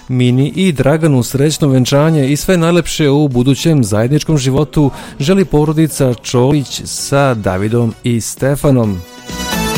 Mini i Draganu srećno venčanje i sve najlepše u budućem zajedničkom životu želi porodica Čolić sa Davidom i Stefanom.